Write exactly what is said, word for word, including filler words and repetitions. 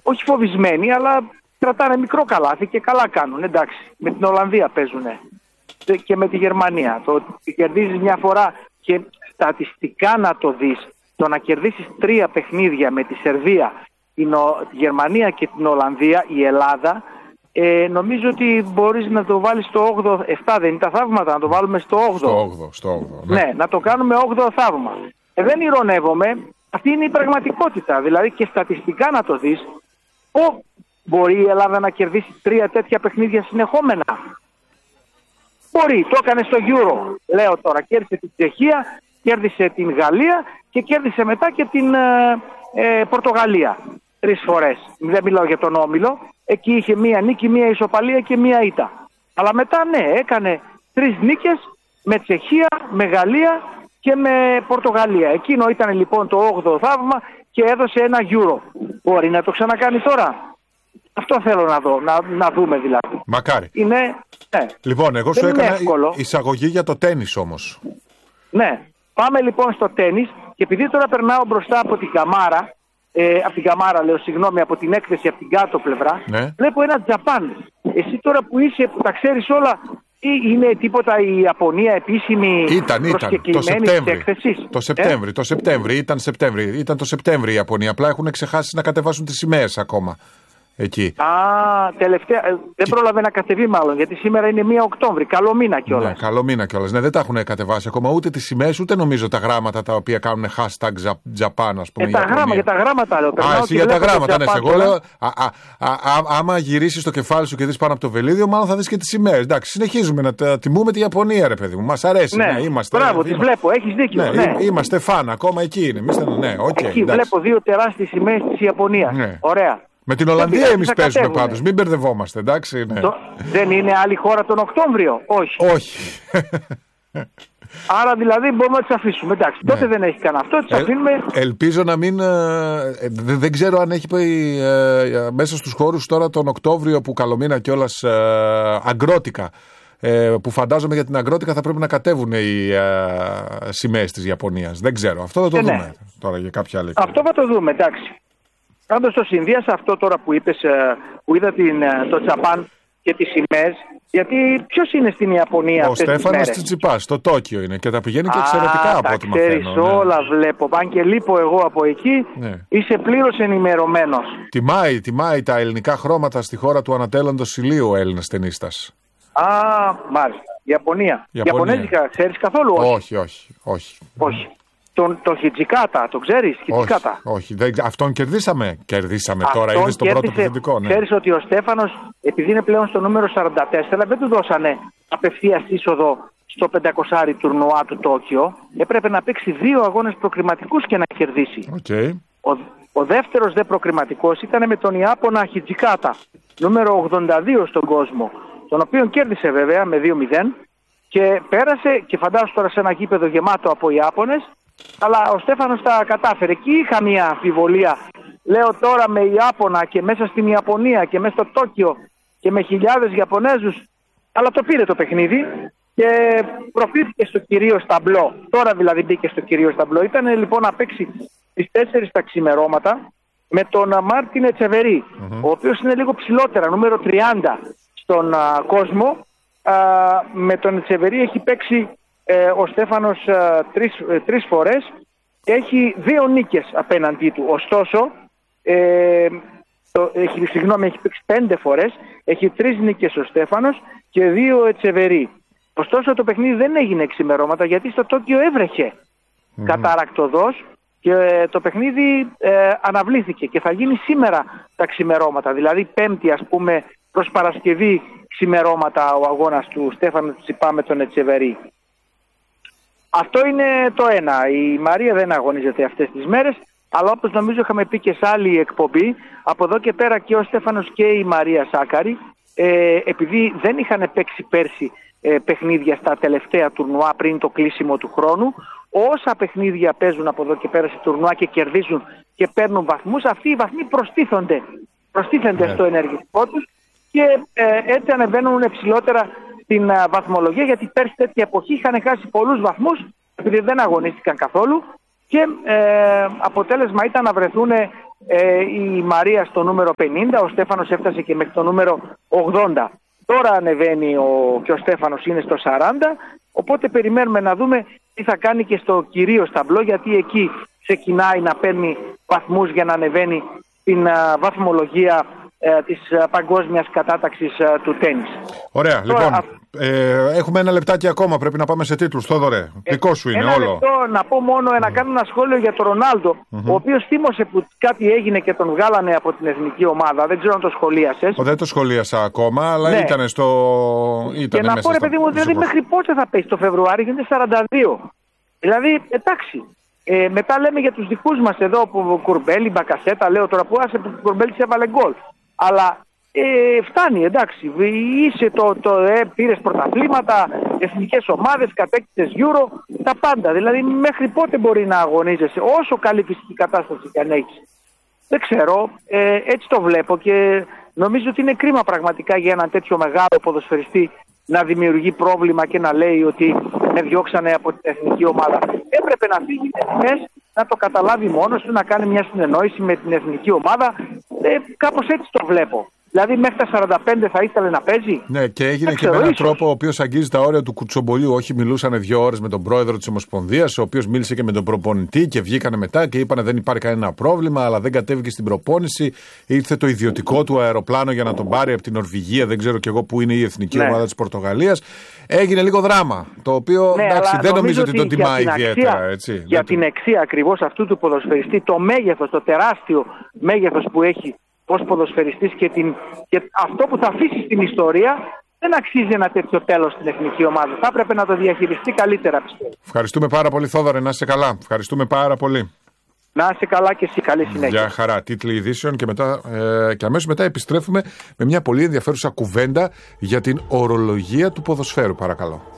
όχι φοβισμένοι, αλλά κρατάνε μικρό καλάθι και καλά κάνουν. Εντάξει, με την Ολλανδία παίζουν και με τη Γερμανία. Το ότι κερδίζεις μια φορά και στατιστικά να το δεις, το να κερδίσεις τρία παιχνίδια με τη Σερβία, την Ο... τη Γερμανία και την Ολλανδία, η Ελλάδα, ε, νομίζω ότι μπορείς να το βάλεις στο όγδοο, επτά δεν είναι τα θαύματα, να το βάλουμε στο όγδοο. Στο όγδοο, στο όγδοο, ναι. Ναι, να το κάνουμε όγδοο θαύμα. Ε, δεν ηρωνεύομαι, αυτή είναι η πραγματικότητα. Δηλαδή και στατιστικά να το δεις, ο, μπορεί η Ελλάδα να κερδίσει τρία τέτοια παιχνίδια συνεχόμενα. Μπορεί, το έκανε στο Euro, λέω τώρα, κέρδισε την Τσεχία, κέρδισε την Γαλλία και κέρδισε μετά και την ε, ε, Πορτογαλία. Τρεις φορές. Δεν μιλάω για τον Όμιλο. Εκεί είχε μία νίκη, μία ισοπαλία και μία ήττα. Αλλά μετά ναι, έκανε τρεις νίκες με Τσεχία, με Γαλλία και με Πορτογαλία. Εκείνο ήταν λοιπόν το όγδοο θαύμα και έδωσε ένα Euro. Μπορεί να το ξανακάνει τώρα. Αυτό θέλω να δω, να, να δούμε δηλαδή. Μακάρι. Είναι, ναι. Λοιπόν, εγώ σου έκανα εύκολο. εισαγωγή για το τένις όμως. Ναι. Πάμε λοιπόν στο τένις και επειδή τώρα περνάω μπροστά από την καμάρα, ε, από την καμάρα λέω, συγγνώμη, από την έκθεση από την κάτω πλευρά, ναι. Βλέπω ένα Τζαπάν. Εσύ τώρα που είσαι, που τα ξέρεις όλα, ή είναι τίποτα η Ιαπωνία επίσημη ήταν, προσκεκλημένη της έκθεσης? Το Σεπτέμβρη, ε? το Σεπτέμβρη, ήταν Σεπτέμβρη, ήταν το Σεπτέμβρη η Ιαπωνία, απλά έχουν ξεχάσει να κατεβάσουν τις σημαίες ακόμα. Εκεί. Α, τελευταία. Δεν πρόλαβε να κατεβεί μάλλον, γιατί σήμερα είναι πρώτη Οκτώβρη. Καλό μήνα κιόλας. Ναι, καλό μήνα κιόλας. Ναι, δεν τα έχουν κατεβάσει ακόμα ούτε τις σημαίες, ούτε νομίζω τα γράμματα τα οποία κάνουν hashtag Japan, ας πούμε. Ε, τα γράμματα, για τα γράμματα λέω. Α, εσύ για τα γράμματα, ναι. Εγώ λέω, α, α, α, α, άμα γυρίσεις το κεφάλι σου και δεις πάνω από το βελίδιο, μάλλον θα δεις και τις σημαίες. Εντάξει, συνεχίζουμε να τα τιμούμε τη Ιαπωνία, ρε παιδί μου. Μας αρέσει. Ναι, ναι είμαστε. Μπράβο, τις βλέπω, έχεις δίκιο. Ναι, ναι. Είμαστε φαν, ακόμα εκεί είναι. Εμείς, ναι, okay, εκεί βλέπω δύο τεράστιες σημαίες της Ιαπωνίας. Ναι. Ωραία. Με την Ολλανδία εμείς παίζουμε πάντως, μην μπερδευόμαστε, εντάξει. Ναι. Το... Δεν είναι άλλη χώρα τον Οκτώβριο, όχι. Όχι. Άρα δηλαδή μπορούμε να τις αφήσουμε, εντάξει. Ναι. Τότε δεν έχει κανένα αυτό, τις ε, αφήνουμε. Ελπίζω να μην. Ε, δεν, δεν ξέρω αν έχει πει ε, μέσα στους χώρους τώρα τον Οκτώβριο που καλομήνα κιόλας ε, αγκρότικα. Ε, που φαντάζομαι για την αγκρότικα θα πρέπει να κατέβουν οι ε, σημαίες της Ιαπωνίας. Δεν ξέρω, αυτό θα το ε, δούμε ναι. τώρα για κάποια άλλη. Αυτό θα το δούμε, εντάξει. Πάντως το συνδύασα αυτό τώρα που είπες, που είδα την, το Τζαπάν και τις σημαίες, γιατί ποιος είναι στην Ιαπωνία ο αυτές τις μέρες? Ο Στέφανος Τσιτσιπάς, στο Τόκιο είναι και τα πηγαίνει και εξαιρετικά Α, από ό,τι μαθαίνω. Τα ξέρεις όλα, ναι. Βλέπω. Αν και λείπω εγώ από εκεί, ναι. Είσαι πλήρως ενημερωμένος. Τιμάει, τιμάει τα ελληνικά χρώματα στη χώρα του ανατέλλοντος ηλίου ο Έλληνας τενίστας. Α, μάλιστα. Ιαπωνία. Ιαπωνέζικα, ξέρεις καθόλου? Όχι, όχι, όχι. όχι. όχι. Τον, το Χιτζικάτα, το ξέρεις? Χιτζικάτα. Όχι, όχι. Δεν, αυτόν κερδίσαμε. Κερδίσαμε αυτόν τώρα, είδες το πρώτο επιθετικό. Ναι. Ξέρεις ότι ο Στέφανος, επειδή είναι πλέον στο νούμερο σαράντα τέσσερα, δεν του δώσανε απευθείας είσοδο στο πεντακόσια τουρνουά του Τόκιο. Έπρεπε να παίξει δύο αγώνες προκριματικούς και να κερδίσει. Okay. Ο, ο δεύτερος δε προκριματικός ήταν με τον Ιάπωνα Χιτζικάτα, νούμερο ογδόντα δύο στον κόσμο, τον οποίο κέρδισε βέβαια με δύο μηδέν και πέρασε, και φαντάζομαι τώρα σε ένα γήπεδο γεμάτο από Ιάπωνες. Αλλά ο Στέφανος τα κατάφερε. Εκεί είχα μια αμφιβολία. Λέω τώρα με Ιάπωνα και μέσα στην Ιαπωνία και μέσα στο Τόκιο και με χιλιάδες Ιαπωνέζους. Αλλά το πήρε το παιχνίδι και προκρίθηκε στο κυρίως ταμπλό. Τώρα δηλαδή μπήκε στο κυρίως ταμπλό. Ήταν λοιπόν να παίξει στις τέσσερις τα ξημερώματα με τον Μάρτιν Ετσεβερί, mm-hmm. ο οποίος είναι λίγο ψηλότερα, νούμερο τριάντα στον α, κόσμο. Α, με τον Ετσεβερί έχει παίξει Ε, ο Στέφανος ε, τρεις, ε, τρεις φορές και έχει δύο νίκες απέναντί του. Ωστόσο, ε, το, έχει, συγγνώμη, έχει παίξει πέντε φορές, έχει τρεις νίκες ο Στέφανος και δύο Ετσεβερί. Ωστόσο το παιχνίδι δεν έγινε ξημερώματα γιατί στο Τόκιο έβρεχε mm-hmm. καταρακτωδώς και ε, το παιχνίδι ε, αναβλήθηκε και θα γίνει σήμερα τα ξημερώματα. Δηλαδή Πέμπτη, ας πούμε, προς Παρασκευή ξημερώματα ο αγώνας του Στέφανου Τσιτσιπά με τον Ετσεβερί. Αυτό είναι το ένα. Η Μαρία δεν αγωνίζεται αυτές τις μέρες, αλλά όπως νομίζω είχαμε πει και σε άλλη εκπομπή, από εδώ και πέρα και ο Στέφανος και η Μαρία Σάκαρη, ε, επειδή δεν είχαν παίξει πέρσι ε, παιχνίδια στα τελευταία τουρνουά πριν το κλείσιμο του χρόνου, όσα παιχνίδια παίζουν από εδώ και πέρα σε τουρνουά και κερδίζουν και παίρνουν βαθμούς, αυτοί οι βαθμοί προστίθενται, προστίθενται yeah. στο ενεργητικό τους και ε, έτσι ανεβαίνουν ψηλότερα στην uh, βαθμολογία, γιατί πέρσι τέτοια εποχή είχαν χάσει πολλούς βαθμούς επειδή δεν αγωνίστηκαν καθόλου και ε, αποτέλεσμα ήταν να βρεθούν ε, η Μαρία στο νούμερο πενήντα, ο Στέφανος έφτασε και μέχρι το νούμερο ογδόντα. Τώρα ανεβαίνει ο, και ο Στέφανος είναι στο σαράντα, οπότε περιμένουμε να δούμε τι θα κάνει και στο κυρίως ταμπλό, γιατί εκεί ξεκινάει να παίρνει βαθμούς για να ανεβαίνει την α, βαθμολογία α, της α, παγκόσμιας κατάταξης α, του τένις. Ωραία, Τώρα, λοιπόν, α... ε, έχουμε ένα λεπτάκι ακόμα, πρέπει να πάμε σε τίτλους. Θόδωρε, ε, δικό σου είναι ένα όλο. Λεπτό, να πω μόνο, mm. να κάνω ένα σχόλιο για τον Ρονάλντο, mm-hmm. ο οποίος θύμωσε που κάτι έγινε και τον βγάλανε από την εθνική ομάδα. Δεν ξέρω αν το σχολίασες. Ο, δεν το σχολίασα ακόμα, αλλά ναι. ήταν στο... Ήτανε και να πω ρε παιδί μου, δηλαδή μέχρι πότε θα πέσει το Φεβρουάριο, γίνεται σαράντα δύο. Δηλαδή, εντάξει. Ε, μετά λέμε για τους δικούς μας εδώ που Κουρμπέλη, Μπακασέτα, λέω τώρα που άσε που Κουρμπέλη σε έβαλε γκολ. Αλλά ε, φτάνει, εντάξει. Είσαι το, το ε, πήρες πρωταθλήματα, εθνικές ομάδες, κατέκτησες Euro, τα πάντα. Δηλαδή μέχρι πότε μπορεί να αγωνίζεσαι, όσο καλή φυσική κατάσταση και αν έχεις. Δεν ξέρω, ε, έτσι το βλέπω και νομίζω ότι είναι κρίμα πραγματικά για έναν τέτοιο μεγάλο ποδοσφαιριστή να δημιουργεί πρόβλημα και να λέει ότι με διώξανε από την εθνική ομάδα. Έπρεπε να φύγει μες, να το καταλάβει μόνος του, να κάνει μια συνεννόηση με την εθνική ομάδα. Ε, κάπως έτσι το βλέπω. Δηλαδή μέχρι τα σαράντα πέντε θα ήθελε να παίζει. Ναι, και έγινε και με έναν τρόπο ο οποίος αγγίζει τα όρια του κουτσομπολιού. Όχι, μιλούσαν δύο ώρες με τον πρόεδρο της Ομοσπονδίας, ο οποίος μίλησε και με τον προπονητή και βγήκανε μετά και είπανε δεν υπάρχει κανένα πρόβλημα, αλλά δεν κατέβηκε στην προπόνηση. Ήρθε το ιδιωτικό του αεροπλάνο για να τον πάρει από την Νορβηγία, δεν ξέρω κι εγώ που είναι η εθνική ναι. ομάδα της Πορτογαλίας. Έγινε λίγο δράμα. Το οποίο ναι, εντάξει, δεν νομίζω ότι, ότι τον τιμάει ιδιαίτερα. Έτσι, για την αξία ακριβώς αυτού του ποδοσφαιριστή, το μέγεθος, το τεράστιο μέγεθος που έχει ως ποδοσφαιριστής και, την, και αυτό που θα αφήσει στην ιστορία, δεν αξίζει ένα τέτοιο τέλος στην εθνική ομάδα. Θα έπρεπε να το διαχειριστεί καλύτερα, πιστεύω. Ευχαριστούμε πάρα πολύ, Θόδωρε, να είσαι καλά. Ευχαριστούμε πάρα πολύ. Να είσαι καλά και εσύ, καλή συνέχεια. Γεια χαρά, τίτλοι ειδήσεων και, μετά, ε, και αμέσως μετά επιστρέφουμε με μια πολύ ενδιαφέρουσα κουβέντα για την ορολογία του ποδοσφαίρου, παρακαλώ.